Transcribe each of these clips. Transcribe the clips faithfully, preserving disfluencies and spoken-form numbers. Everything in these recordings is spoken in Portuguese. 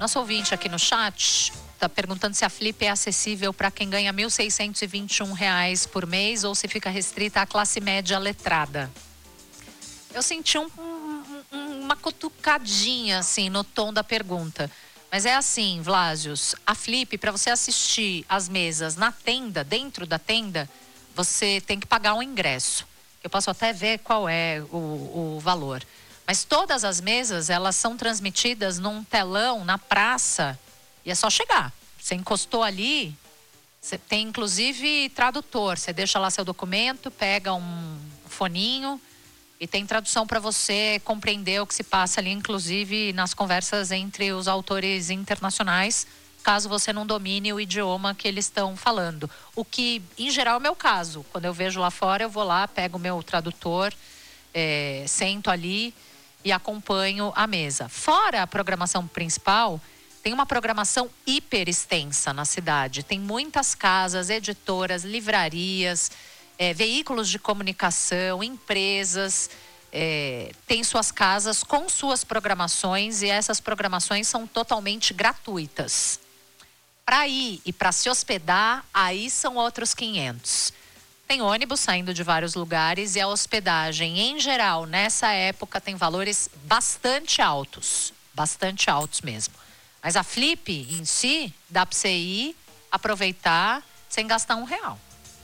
Nosso ouvinte aqui no chat está perguntando se a Flip é acessível para quem ganha mil seiscentos e vinte e um reais por mês ou se fica restrita à classe média letrada. Eu senti um, um, uma cutucadinha assim no tom da pergunta. Mas é assim, Vlásios, a Flip, para você assistir as mesas na tenda, dentro da tenda, você tem que pagar um ingresso. Eu posso até ver qual é o, o valor. Mas todas as mesas, elas são transmitidas num telão na praça e é só chegar. Você encostou ali, você tem inclusive tradutor. Você deixa lá seu documento, pega um foninho e tem tradução para você compreender o que se passa ali, inclusive nas conversas entre os autores internacionais, caso você não domine o idioma que eles estão falando. O que, em geral, é o meu caso. Quando eu vejo lá fora, eu vou lá, pego o meu tradutor, é, sento ali e acompanho a mesa. Fora a programação principal, tem uma programação hiper extensa na cidade. Tem muitas casas, editoras, livrarias, é, veículos de comunicação, empresas, é, tem suas casas com suas programações e essas programações são totalmente gratuitas. Para ir e para se hospedar, aí são outros quinhentos. Tem ônibus saindo de vários lugares e a hospedagem, em geral, nessa época, tem valores bastante altos. Bastante altos mesmo. Mas a Flip, em si, dá para você ir, aproveitar, sem gastar um real.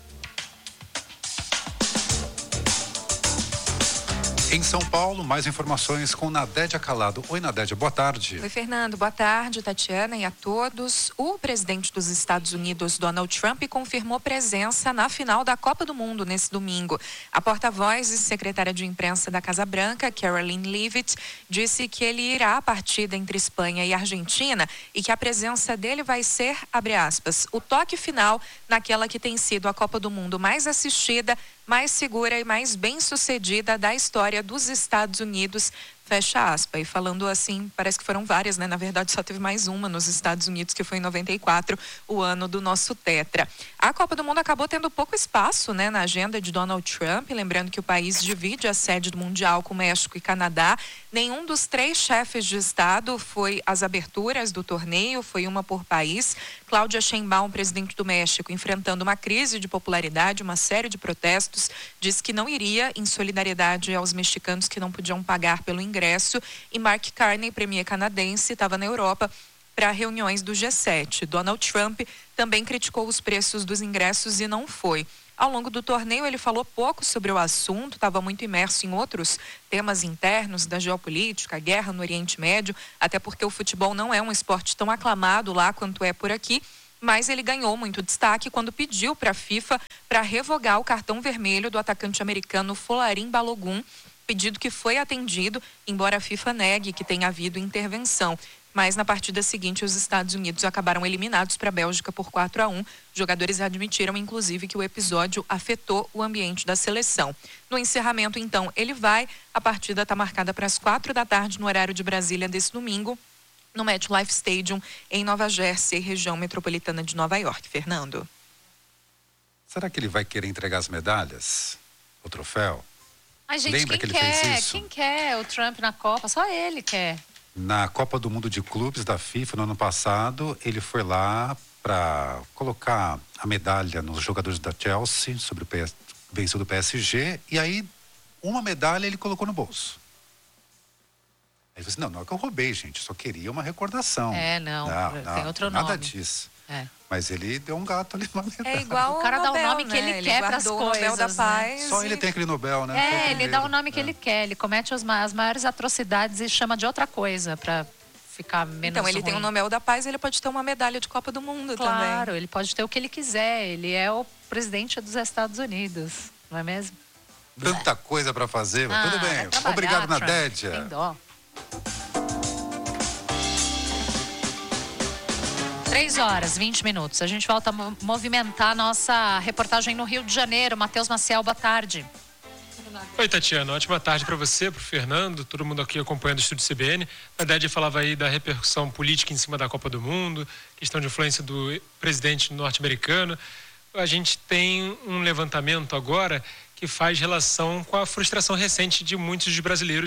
Em São Paulo, mais informações com Nadédia Calado. Oi, Nadédia, boa tarde. Oi, Fernando, boa tarde, Tatiana e a todos. O presidente dos Estados Unidos, Donald Trump, confirmou presença na final da Copa do Mundo nesse domingo. A porta-voz e secretária de imprensa da Casa Branca, Karoline Leavitt, disse que ele irá à partida entre Espanha e Argentina e que a presença dele vai ser, abre aspas, o toque final naquela que tem sido a Copa do Mundo mais assistida, mais segura e mais bem-sucedida da história dos Estados Unidos, fecha aspas. E falando assim, parece que foram várias, né? Na verdade, só teve mais uma nos Estados Unidos, que foi em noventa e quatro, o ano do nosso tetra. A Copa do Mundo acabou tendo pouco espaço, né, na agenda de Donald Trump, lembrando que o país divide a sede do Mundial com México e Canadá. Nenhum dos três chefes de Estado foi às aberturas do torneio, foi uma por país. Cláudia Sheinbaum, presidente do México, enfrentando uma crise de popularidade, uma série de protestos, disse que não iria em solidariedade aos mexicanos que não podiam pagar pelo ingresso. Ingresso, e Mark Carney, premier canadense, estava na Europa para reuniões do G sete. Donald Trump também criticou os preços dos ingressos e não foi. Ao longo do torneio, ele falou pouco sobre o assunto, estava muito imerso em outros temas internos da geopolítica, a guerra no Oriente Médio, até porque o futebol não é um esporte tão aclamado lá quanto é por aqui, mas ele ganhou muito destaque quando pediu para a FIFA para revogar o cartão vermelho do atacante americano Folarin Balogun, pedido que foi atendido, embora a FIFA negue que tenha havido intervenção. Mas na partida seguinte, os Estados Unidos acabaram eliminados para a Bélgica por quatro a um. Jogadores admitiram, inclusive, que o episódio afetou o ambiente da seleção. No encerramento, então, ele vai. A partida está marcada para as quatro da tarde, no horário de Brasília, desse domingo, no MetLife Stadium, em Nova Jersey, região metropolitana de Nova York. Fernando. Será que ele vai querer entregar as medalhas? O troféu? Ai, gente, Lembra quem que ele quer? fez isso? Quem quer o Trump na Copa? Só ele quer. Na Copa do Mundo de Clubes da FIFA, no ano passado, ele foi lá para colocar a medalha nos jogadores da Chelsea, sobre o P S, venceu do P S G, e aí uma medalha ele colocou no bolso. Aí ele falou assim, não, não é que eu roubei, gente, só queria uma recordação. É, não, não tem não, outro nada nome. disso. É. Mas ele deu um gato ali na medalha. É igual o cara o dá Nobel, o nome né? que ele, ele quer para as coisas, o Nobel da Paz. né? Só ele tem aquele Nobel, né? É, ele dá o nome que é. ele quer, ele comete as, as maiores atrocidades e chama de outra coisa para ficar menos Então, ele ruim. tem o Nobel da Paz, ele pode ter uma medalha de Copa do Mundo claro, também. Claro, ele pode ter o que ele quiser, ele é o presidente dos Estados Unidos, não é mesmo? Tanta coisa para fazer, mas ah, tudo bem. Obrigado, Nadédia. Tem dó. três horas, vinte minutos. A gente volta a movimentar a nossa reportagem no Rio de Janeiro. Matheus Maciel, boa tarde. Oi, Tatiana. Ótima tarde para você, para o Fernando, todo mundo aqui acompanhando o Estúdio C B N. A Nadédia falava aí da repercussão política em cima da Copa do Mundo, questão de influência do presidente norte-americano. A gente tem um levantamento agora que faz relação com a frustração recente de muitos brasileiros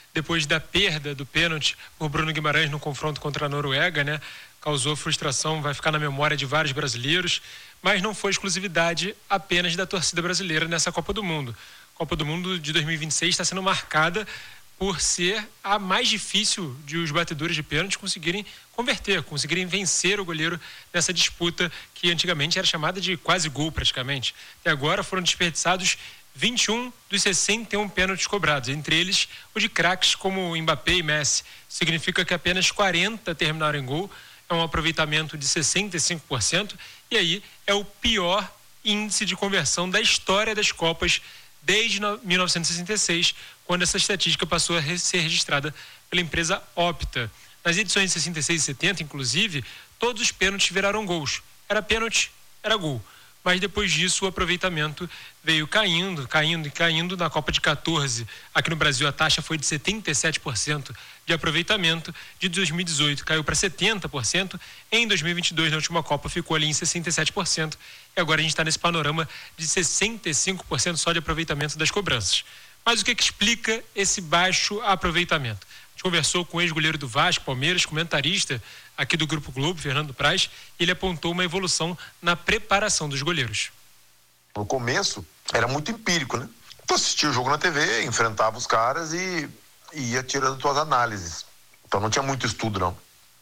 depois da perda do pênalti por Bruno Guimarães no confronto contra a Noruega, né? Causou frustração, vai ficar na memória de vários brasileiros, mas não foi exclusividade apenas da torcida brasileira nessa Copa do Mundo. A Copa do Mundo de dois mil e vinte e seis está sendo marcada por ser a mais difícil de os batedores de pênalti conseguirem converter, conseguirem vencer o goleiro nessa disputa que antigamente era chamada de quase gol praticamente. E agora foram desperdiçados vinte e um dos sessenta e um pênaltis cobrados, entre eles o de craques como Mbappé e Messi. Significa que apenas quarenta terminaram em gol, é um aproveitamento de sessenta e cinco por cento, e aí é o pior índice de conversão da história das Copas desde mil novecentos e sessenta e seis, quando essa estatística passou a ser registrada pela empresa Opta. Nas edições de sessenta e seis e setenta, inclusive, todos os pênaltis viraram gols. Era pênalti, era gol. Mas depois disso o aproveitamento veio caindo, caindo e caindo. Na Copa de quatorze, aqui no Brasil a taxa foi de setenta e sete por cento de aproveitamento. De dois mil e dezoito caiu para setenta por cento. Em dois mil e vinte e dois, na última Copa, ficou ali em sessenta e sete por cento. E agora a gente está nesse panorama de sessenta e cinco por cento só de aproveitamento das cobranças. Mas o que, que explica esse baixo aproveitamento? A gente conversou com o ex-goleiro do Vasco, Palmeiras, comentarista aqui do Grupo Globo, Fernando Praz, e ele apontou uma evolução na preparação dos goleiros. No começo, era muito empírico, né? Tu assistia o jogo na T V, enfrentava os caras e, e ia tirando tuas análises. Então não tinha muito estudo, não.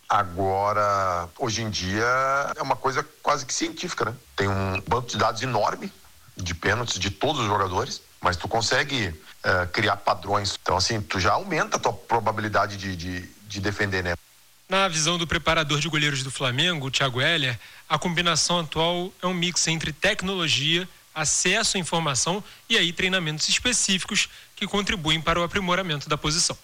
Agora, hoje em dia, é uma coisa quase que científica, né? Tem um banco de dados enorme de pênaltis de todos os jogadores, mas tu consegue uh, criar padrões. Então, assim, tu já aumenta a tua probabilidade de, de, de defender, né? Na visão do preparador de goleiros do Flamengo, o Thiago Heller, a combinação atual é um mix entre tecnologia, acesso à informação e aí treinamentos específicos que contribuem para o aprimoramento da posição.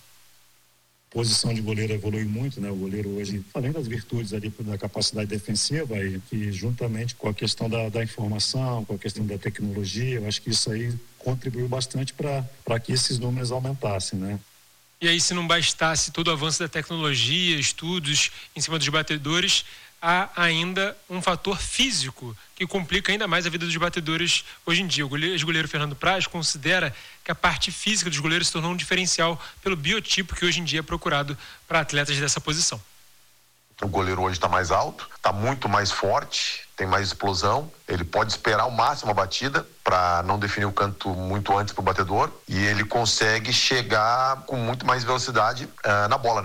A posição de goleiro evolui muito, né? O goleiro hoje, além das virtudes ali da capacidade defensiva, e, e juntamente com a questão da, da informação, com a questão da tecnologia, eu acho que isso aí contribuiu bastante para que esses números aumentassem, né? E aí, se não bastasse todo o avanço da tecnologia, estudos em cima dos batedores, há ainda um fator físico que complica ainda mais a vida dos batedores hoje em dia. O ex-goleiro Fernando Praz considera que a parte física dos goleiros se tornou um diferencial pelo biotipo que hoje em dia é procurado para atletas dessa posição. O goleiro hoje está mais alto, está muito mais forte, tem mais explosão, ele pode esperar ao máximo a batida para não definir o canto muito antes para o batedor e ele consegue chegar com muito mais velocidade uh, na bola, né?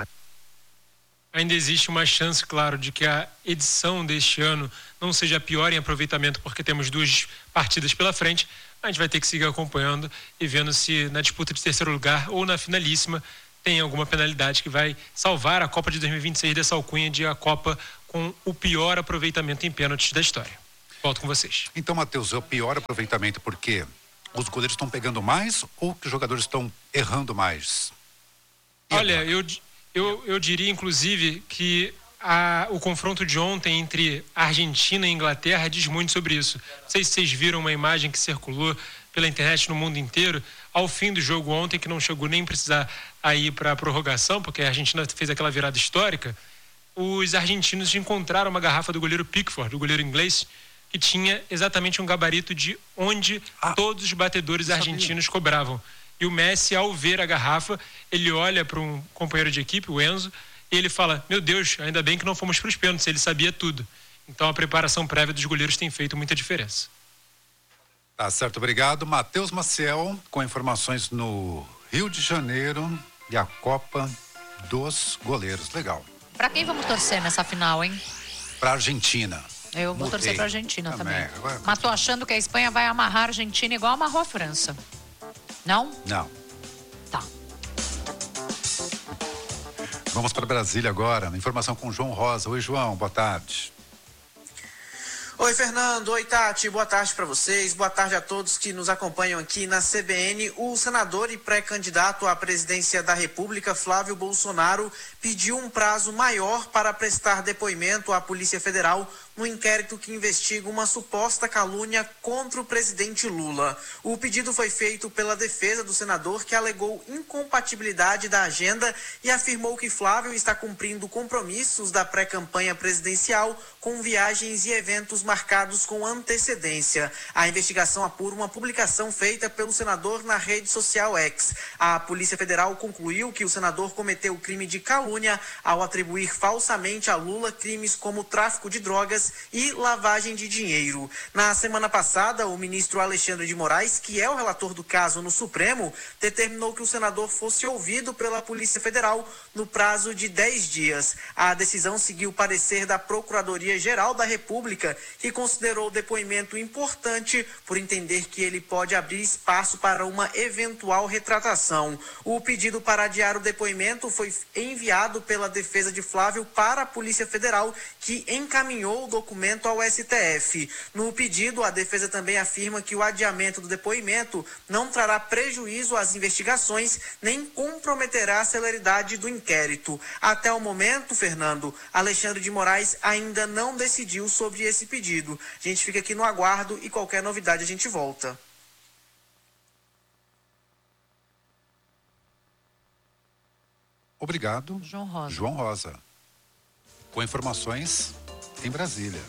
Ainda existe uma chance, claro, de que a edição deste ano não seja pior em aproveitamento, porque temos duas partidas pela frente. A gente vai ter que seguir acompanhando e vendo se na disputa de terceiro lugar ou na finalíssima tem alguma penalidade que vai salvar a Copa de dois mil e vinte e seis dessa alcunha de a Copa com o pior aproveitamento em pênaltis da história. Volto com vocês. Então, Matheus, é o pior aproveitamento porque os goleiros estão pegando mais ou que os jogadores estão errando mais? E Olha, eu, eu, eu diria, inclusive, que a, o confronto de ontem entre Argentina e Inglaterra diz muito sobre isso. Não sei se vocês viram uma imagem que circulou pela internet no mundo inteiro, ao fim do jogo ontem, que não chegou nem precisar ir para a prorrogação, porque a Argentina fez aquela virada histórica, os argentinos encontraram uma garrafa do goleiro Pickford, do goleiro inglês, que tinha exatamente um gabarito de onde ah, todos os batedores argentinos cobravam. E o Messi, ao ver a garrafa, ele olha para um companheiro de equipe, o Enzo, e ele fala, meu Deus, ainda bem que não fomos para os pênaltis, ele sabia tudo. Então a preparação prévia dos goleiros tem feito muita diferença. Tá certo, obrigado. Matheus Maciel, com informações no Rio de Janeiro e a Copa dos Goleiros. Legal. Pra quem vamos torcer nessa final, hein? Pra Argentina. Eu vou Mudei. torcer pra Argentina também. também. Agora... Mas tô achando que a Espanha vai amarrar a Argentina igual amarrou a França. Não? Não. Tá. Vamos para Brasília agora. Informação com o João Rosa. Oi, João, boa tarde. Oi, Fernando. Oi, Tati. Boa tarde para vocês. Boa tarde a todos que nos acompanham aqui na C B N. O senador e pré-candidato à presidência da República, Flávio Bolsonaro, pediu um prazo maior para prestar depoimento à Polícia Federal no inquérito que investiga uma suposta calúnia contra o presidente Lula. O pedido foi feito pela defesa do senador, que alegou incompatibilidade da agenda e afirmou que Flávio está cumprindo compromissos da pré-campanha presidencial com viagens e eventos marcados com antecedência. A investigação apura uma publicação feita pelo senador na rede social X. A Polícia Federal concluiu que o senador cometeu o crime de calúnia ao atribuir falsamente a Lula crimes como tráfico de drogas e lavagem de dinheiro. Na semana passada, o ministro Alexandre de Moraes, que é o relator do caso no Supremo, determinou que o senador fosse ouvido pela Polícia Federal no prazo de dez dias. A decisão seguiu o parecer da Procuradoria-Geral da República, que considerou o depoimento importante por entender que ele pode abrir espaço para uma eventual retratação. O pedido para adiar o depoimento foi enviado pela defesa de Flávio para a Polícia Federal, que encaminhou o documento ao S T F. No pedido, a defesa também afirma que o adiamento do depoimento não trará prejuízo às investigações nem comprometerá a celeridade do inquérito. Até o momento, Fernando, Alexandre de Moraes ainda não decidiu sobre esse pedido. A gente fica aqui no aguardo e qualquer novidade a gente volta. Obrigado, João Rosa. João Rosa. Com informações em Brasília.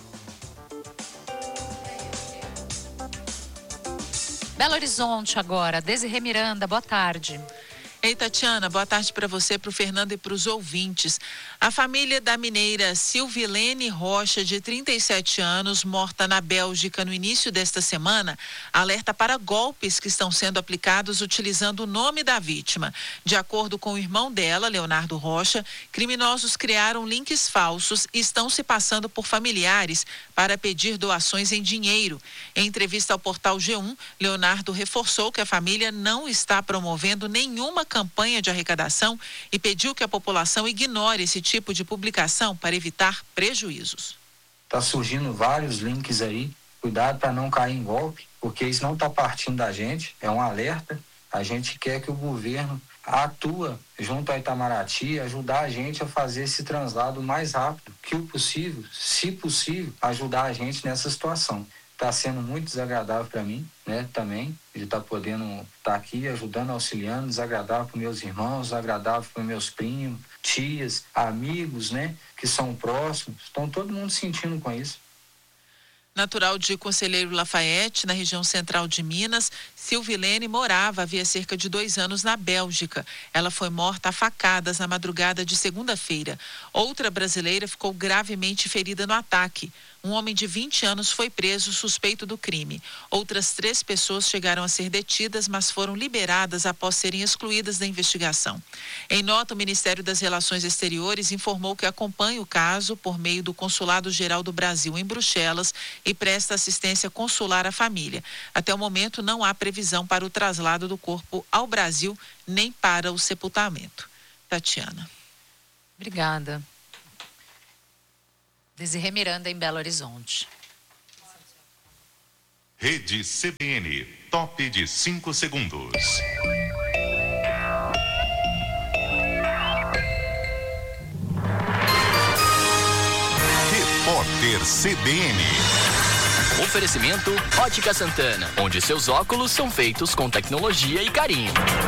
Belo Horizonte agora. Desirê Miranda, boa tarde. Ei, Tatiana, boa tarde para você, para o Fernando e para os ouvintes. A família da mineira Silvilene Rocha, de trinta e sete anos, morta na Bélgica no início desta semana, alerta para golpes que estão sendo aplicados utilizando o nome da vítima. De acordo com o irmão dela, Leonardo Rocha, criminosos criaram links falsos e estão se passando por familiares para pedir doações em dinheiro. Em entrevista ao portal G um, Leonardo reforçou que a família não está promovendo nenhuma campanha de arrecadação e pediu que a população ignore esse tipo de publicação para evitar prejuízos. Está surgindo vários links aí, cuidado para não cair em golpe, porque isso não está partindo da gente, é um alerta. A gente quer que o governo atua junto ao Itamaraty, ajudar a gente a fazer esse translado o mais rápido que o possível, se possível, ajudar a gente nessa situação. Está sendo muito desagradável para mim, né, também, de estar tá podendo estar tá aqui ajudando, auxiliando, desagradável para meus irmãos, desagradável para meus primos, tias, amigos, né, que são próximos. Estão todo mundo sentindo com isso. Natural de Conselheiro Lafayette, na região central de Minas, Silvilene morava havia cerca de dois anos na Bélgica. Ela foi morta a facadas na madrugada de segunda-feira. Outra brasileira ficou gravemente ferida no ataque. Um homem de vinte anos foi preso suspeito do crime. Outras três pessoas chegaram a ser detidas, mas foram liberadas após serem excluídas da investigação. Em nota, o Ministério das Relações Exteriores informou que acompanha o caso por meio do Consulado-Geral do Brasil em Bruxelas e presta assistência consular à família. Até o momento, não há previsão para o traslado do corpo ao Brasil, nem para o sepultamento. Tatiana. Obrigada. Desirê Miranda, em Belo Horizonte. Rede C B N, top de cinco segundos. Repórter C B N. Oferecimento Ótica Santana, onde seus óculos são feitos com tecnologia e carinho.